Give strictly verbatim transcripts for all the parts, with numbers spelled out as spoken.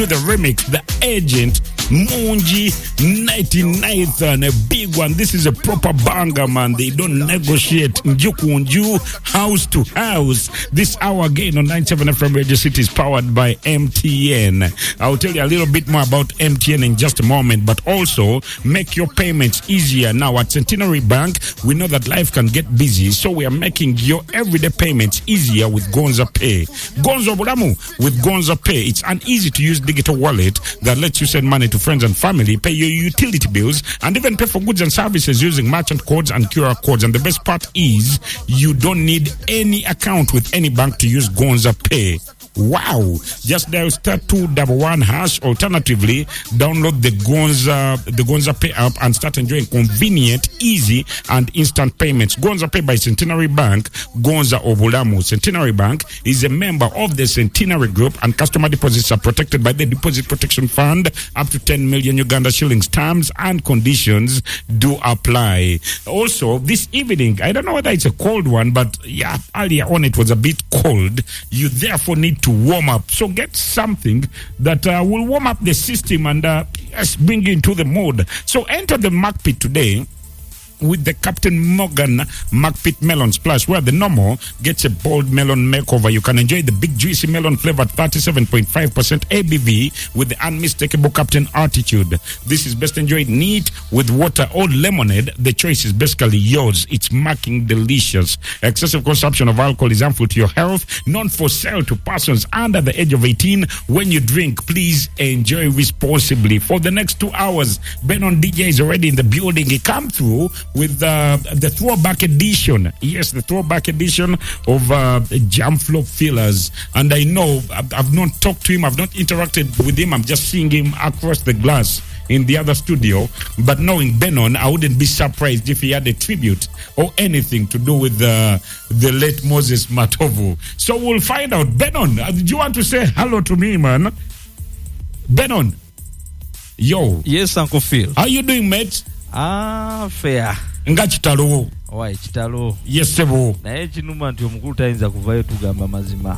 the remix, The Agent, Munji, ninety-ninth, and a big one. This is a proper banger, man. They don't negotiate. Njuku Nju, house to house. This hour again on ninety-seven F M Radio City is powered by M T N. I'll tell you a little bit more about M T N in just a moment, but also make your payments easier. Now at Centenary Bank, we know that life can get busy, so we are making your everyday payments easier with Gonza Pay. Gonza Bulamu with Gonza Pay. It's an easy-to-use digital wallet that lets you send money to friends and family, pay your utility bills, and even pay for goods and services using merchant codes and Q R codes. And the best part is you don't need any account with any bank to use Gonza Pay. Wow. Just dial star two double one hash. Alternatively, download the Gonza the Gonza Pay app and start enjoying convenient, easy, and instant payments. Gonza Pay by Centenary Bank, Gonza Obulamu. Centenary Bank is a member of the Centenary Group, and customer deposits are protected by the Deposit Protection Fund up to ten million Uganda shillings. Terms and conditions do apply. Also, this evening, I don't know whether it's a cold one, but yeah, earlier on it was a bit cold. You therefore need to warm up. So get something that uh, will warm up the system and uh, yes, bring you into the mood. So enter the Mark Pit today with the Captain Morgan Mark Pit Melon Splash, where the normal gets a bold melon makeover. You can enjoy the big juicy melon flavor at thirty-seven point five percent A B V with the unmistakable Captain attitude. This is best enjoyed neat with water or lemonade. The choice is basically yours. It's marking delicious. Excessive consumption of alcohol is harmful to your health. Not for sale to persons under the age of eighteen. When you drink, please enjoy responsibly. For the next two hours, Benon D J is already in the building. He come through with uh, the throwback edition. Yes, the throwback edition of uh, Jam Flow Fillers. And I know I've, I've not talked to him, I've not interacted with him. I'm just seeing him across the glass in the other studio. But knowing Benon, I wouldn't be surprised if he had a tribute or anything to do with uh, the late Moses Matovu. So we'll find out. Benon, uh, do you want to say hello to me, man? Benon. Yo. Yes, Uncle Phil. How you doing, mate? Ah, fair. Nga kitalo. Why kitalo? Yes, sebo. Na echi numa nti omukulu tayinza kuvayo tugamba mazima.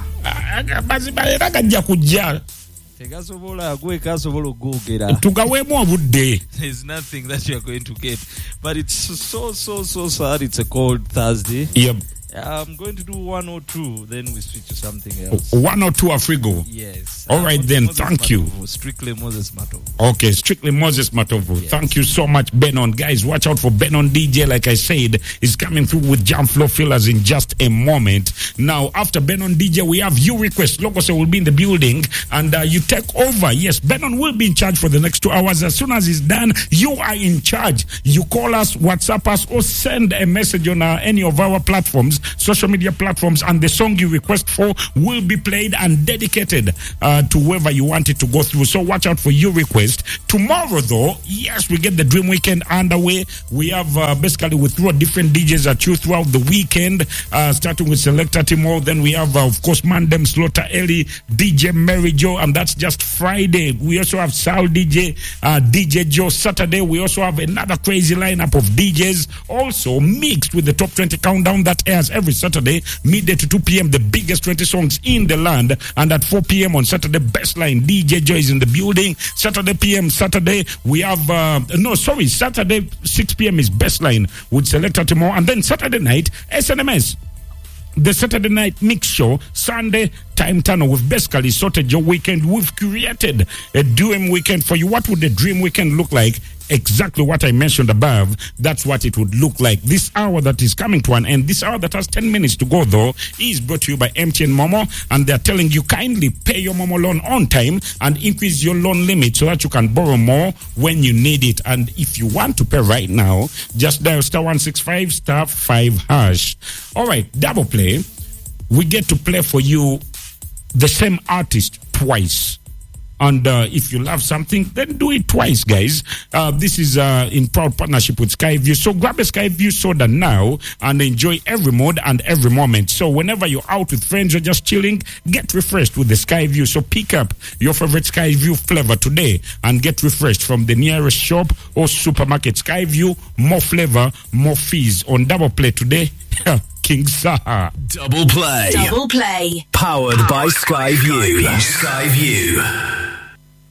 Mazima era kajja kujja. Tegasobola agwe kasobola ogogera. Tugawemu obudde. There's nothing that you are going to get. But it's so so so sad. It's a cold Thursday. Yep. I'm going to do one or two, then we switch to something else. One or two Afrigo? Yes. All right, then. Moses Thank Matovu, you. Strictly Moses Matovu. Okay, strictly Moses Matovu. Yes. Thank you so much, Benon. Guys, watch out for Benon D J. Like I said, is coming through with Jam Flow Fillers in just a moment. Now, after Benon D J, we have you request. Logose will be in the building, and uh, you take over. Yes, Benon will be in charge for the next two hours. As soon as it's done, you are in charge. You call us, WhatsApp us, or send a message on uh, any of our platforms, social media platforms, and the song you request for will be played and dedicated uh, to whoever you want it to go through. So watch out for your request. Tomorrow, though, yes, we get the Dream Weekend underway. We have uh, basically we throw different D Js at you throughout the weekend, uh, starting with Selector Timo. Then we have, uh, of course, Mandem Slaughter Ellie, D J Mary Joe, and that's just Friday. We also have Sal D J, uh, D J Joe. Saturday, we also have another crazy lineup of D Js, also mixed with the top twenty countdown that airs every Saturday, midday to two p.m. the biggest twenty songs in the land. And at four p.m. on Saturday, Bestline, D J Joy is in the building. Saturday P M, Saturday, we have, uh, no, sorry, Saturday, six p.m. is Bestline with Selector Timo. And then Saturday night, S N M S. The Saturday night mix show, Sunday time tunnel. We've basically sorted your weekend. We've created a dream weekend for you. What would the dream weekend look like? Exactly what I mentioned above. That's what it would look like. This hour that is coming to an end, this hour that has ten minutes to go, though, is brought to you by M T N Momo, and they're telling you kindly pay your Momo loan on time and increase your loan limit so that you can borrow more when you need it. And if you want to pay right now, just dial star one six five star five hash. All right, double play. We get to play for you the same artist twice. And uh, if you love something, then do it twice, guys. Uh, this is uh, in proud partnership with Skyview. So grab a Skyview soda now and enjoy every mode and every moment. So whenever you're out with friends or just chilling, get refreshed with the Skyview. So pick up your favorite Skyview flavor today and get refreshed from the nearest shop or supermarket. Skyview, more flavor, more fees. On Double Play today, King Saha. Double Play. Double Play. Powered by Skyview. Skyview.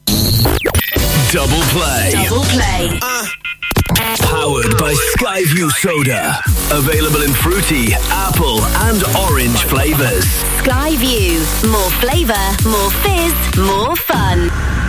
Double play. Double play. Uh. Powered by Skyview Soda. Available in fruity, apple and orange flavours. Skyview. More flavour, more fizz, more fun.